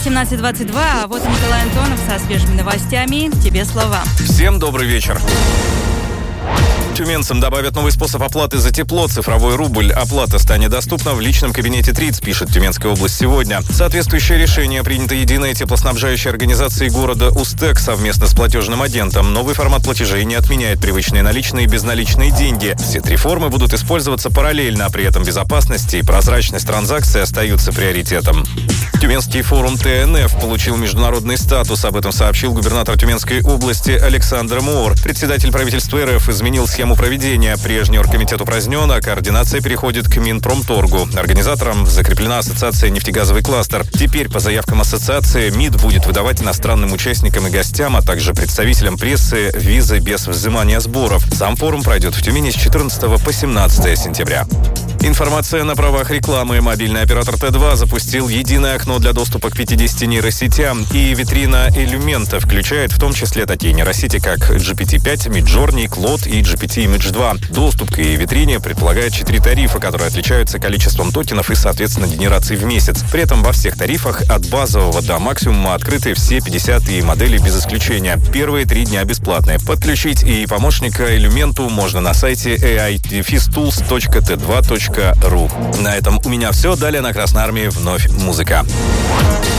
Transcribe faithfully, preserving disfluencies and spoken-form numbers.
восемнадцать двадцать два, а вот и Николай Антонов со свежими новостями. Тебе слова. Всем добрый вечер. Тюменцам добавят новый способ оплаты за тепло – цифровой рубль. Оплата станет доступна в личном кабинете ТРИЦ, пишет Тюменская область сегодня. Соответствующее решение принято единой теплоснабжающей организацией города УСТЭК совместно с платежным агентом. Новый формат платежей не отменяет привычные наличные и безналичные деньги. Все три формы будут использоваться параллельно, а при этом безопасность и прозрачность транзакций остаются приоритетом. Тюменский форум тэ эн эф получил международный статус. Об этом сообщил губернатор Тюменской области Александр Моор. Председатель правительства эр эф изменил схему проведения. Прежний оргкомитет упразднен, а координация переходит к Минпромторгу. Организатором закреплена ассоциация «Нефтегазовый кластер». Теперь по заявкам ассоциации МИД будет выдавать иностранным участникам и гостям, а также представителям прессы визы без взимания сборов. Сам форум пройдет в Тюмени с четырнадцатого по семнадцатое сентября. Информация на правах рекламы. Мобильный оператор тэ два запустил единое окно для доступа к пятидесяти нейросетям, и витрина Элемента включает в том числе такие нейросети, как джи пи ти пять, Midjourney, Claude и джи пи ти Image два. Доступ к ее витрине предполагает четыре тарифа, которые отличаются количеством токенов и, соответственно, генерацией в месяц. При этом во всех тарифах от базового до максимума открыты все пятьдесят моделей без исключения. Первые три дня бесплатные. Подключить и помощника Элементу можно на сайте эй ай дефис тулс точка тэ два точка ру. На этом у меня все. Далее на Красной Армии вновь музыка.